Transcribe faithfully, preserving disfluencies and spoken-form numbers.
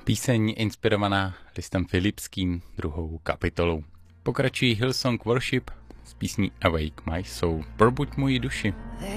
Píseň inspirovaná listem Filipským, druhou kapitolou. Pokračují Hillsong Worship s písní Awake My Soul. Probuď moji duši.